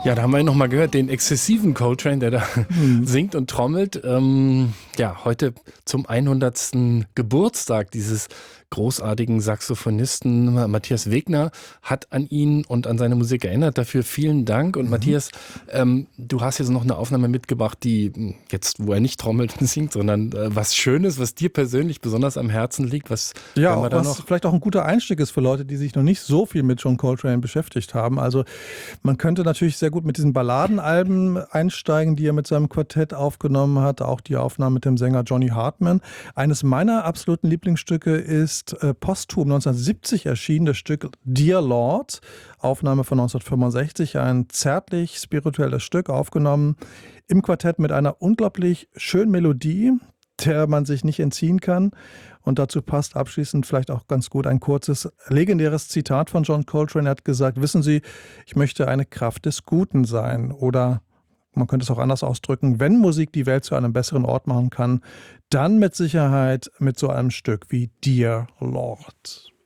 Ja, da haben wir nochmal gehört, den exzessiven Coltrane, der da singt und trommelt. Heute zum 100. Geburtstag dieses großartigen Saxophonisten Matthias Wegner hat an ihn und an seine Musik erinnert. Dafür vielen Dank. Und Matthias, du hast jetzt noch eine Aufnahme mitgebracht, die jetzt, wo er nicht trommelt und singt, sondern was Schönes, was dir persönlich besonders am Herzen liegt. Was Ja, haben wir da was noch? vielleicht auch ein guter Einstieg ist für Leute, die sich noch nicht so viel mit John Coltrane beschäftigt haben. Also man könnte natürlich sehr gut mit diesen Balladenalben einsteigen, die er mit seinem Quartett aufgenommen hat. Auch die Aufnahme mit dem Sänger Johnny Hartman. Eines meiner absoluten Lieblingsstücke ist posthum 1970 erschienen, das Stück Dear Lord, Aufnahme von 1965, ein zärtlich spirituelles Stück, aufgenommen im Quartett mit einer unglaublich schönen Melodie, der man sich nicht entziehen kann. Und dazu passt abschließend vielleicht auch ganz gut ein kurzes, legendäres Zitat von John Coltrane. Er hat gesagt, wissen Sie, ich möchte eine Kraft des Guten sein. Oder man könnte es auch anders ausdrücken, wenn Musik die Welt zu einem besseren Ort machen kann, dann mit Sicherheit mit so einem Stück wie Dear Lord.